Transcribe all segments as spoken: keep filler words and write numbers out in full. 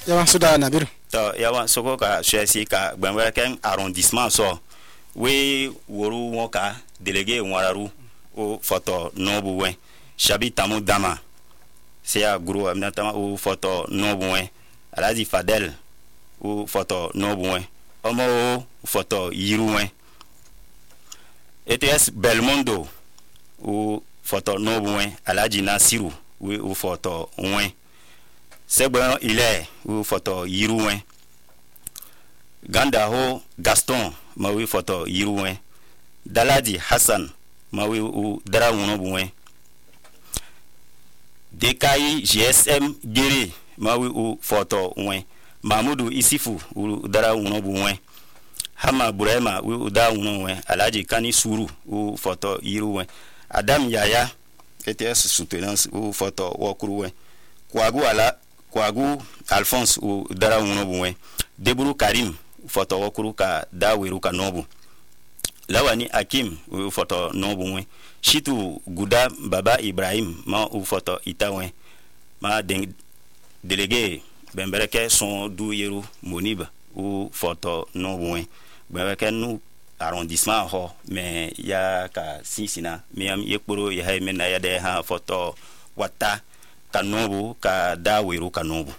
yawan suda na biru to yawan soko ka chesi ka gbanwe ken arrondissement so we woru wonka délégué wararu o photo nobu wen shabi tamu dama c'est à gros amnatama o photo nobu wen alazi fadel o photo nobu wen omo o photo yiru wen ets belmondo o photo nobu wen alaji nasiru we o photo wen segba ile o photo yiru wen ganda ho gaston ma we photo yiru wen daladi hassan ma we o dara wono bu wen dekai gsm gere ma we o photo wen mahmudu isifu o dara wono bu wen hama burema we o da wono wen alaji kani suru o photo yiru wen adam yaya ets soutenance o photo wokuru wen kwagu ala kwagu alphonse o dara wono bu wen deburu karim photo wokuru ka da weru ka nobu lawani akim u photo nobu wen shitu guda baba ibrahim ma u photo itawen ma den délégué bembereke son du yeru moniba u photo nobu wen bembereke nu arrondissement ho mais ya ka sisina mi am yekporo ya hay men ya de ha photo wata ka nobu ka da weru ka nobu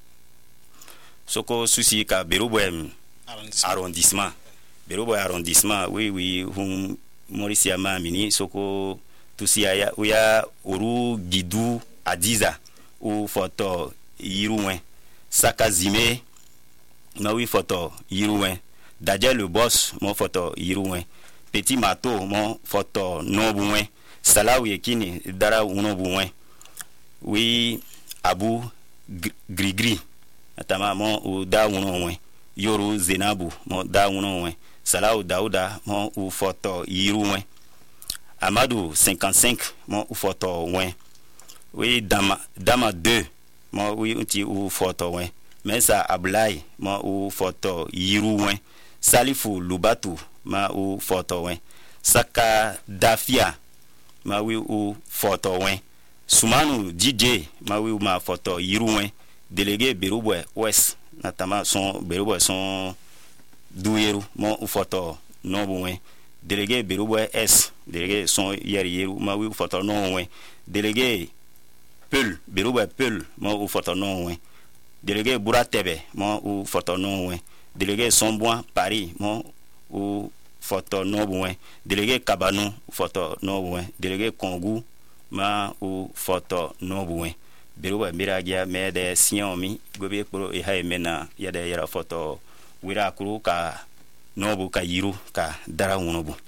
soko susi ka berubem arrondissement berobo arrondissement oui oui hum Maurice Amamini soko tusia ya uya oru gidu adiza ou photo yirouwen sakazime na oui photo yirouwen dadja le boss mon photo yirouwen petit mato mon photo nobouwen salawi ekini dara unobouwen oui abu grigri atama mon o da unobouwen yoru zenabu mon da unobouwen Salau Daouda mon ou photo yirouwen Amadou cinquante-cinq mon ou photo wen oui dama dama deux mon oui uti ou photo wen Mensa Ablay mon ou photo yirouwen Salifou Lubatu ma ou photo wen Saka Dafia ma oui ou photo wen Soumanu D J ma oui ou ma photo yirouwen délégué Beroubwe Ouest natama son Beroubwe son douyeru mon ou photo non bon délégué Beroubwe S délégué son yeri yeru ma oui photo non wen délégué Peul Beroubwe Peul mon ou photo non wen délégué Buratebe mon ou photo non wen délégué Somboin Paris mon ou photo non bon délégué Kabanou photo non bon délégué Kongou ma ou photo non bon Beroubwe miragia me de siomi gobe pro e hay mena ya de yara photo wira kuru ka nobu ka yiru ka dara wonobu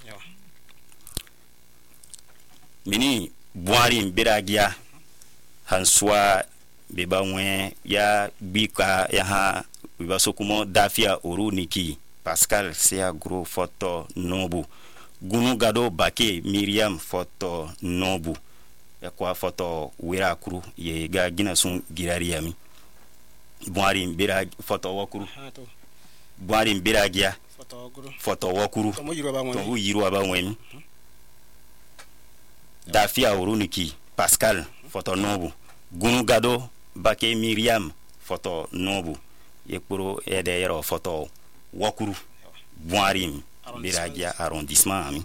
mini buari mbiragia hanswa beba wen ya bika ya ha biba sokumo dafia oru niki Pascal sia gros photo nobu gunu gado bake Miriam photo nobu ya kwa photo wira kuru ye ga gina sun girariami buari mbira photo wakuru Boari mbiragia photo wakuru to yiru aba wen Dafia oruniki Pascal photo nobu gunu gado bake Miriam photo nobu yekporo ede yero photo wakuru boari mbiragia arrondissement ami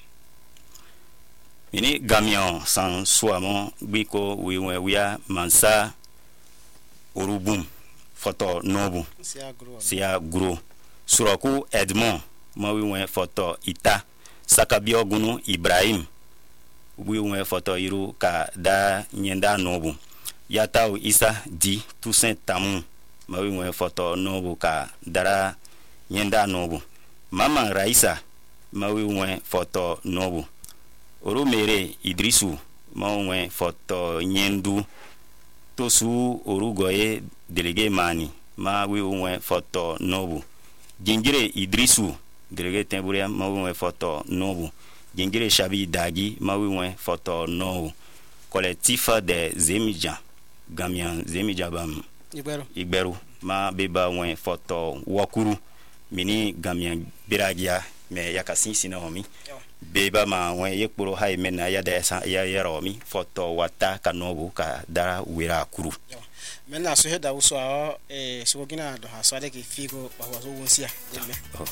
mini gamion sans soamon biko wiwe wiya mansa orubum photo nobu sia gros suraku Edmond ma wi wen photo ita sakabio gunu Ibrahim wi wen photo yiru ka da nyenda nobu yatao Isa di Toussaint Tamu ma wi wen photo nobu ka dara nyenda nobu mama Raisa ma wi wen photo nobu orumere Idrisu ma wen photo nyendu tosu orugoye délégué Mani ma oui ouwe photo nobu Gingire Idrisu délégué Temburia ma oui ouwe photo nobu Gingire Shabi Dagi ma oui ouwe photo nobu collectif des Zemidjan Gamian Zemidjan bam Igberu Igberu ma beba ouwe photo wakuru mini Gamian biragia me yakasin sinomi beba ma ouwe yekporo hay mena ya desa ya yeromi photo wata kanobu ka dara wira kuru mena so heda wo so a eh so gina do ha so ade ke figo wa so wonsia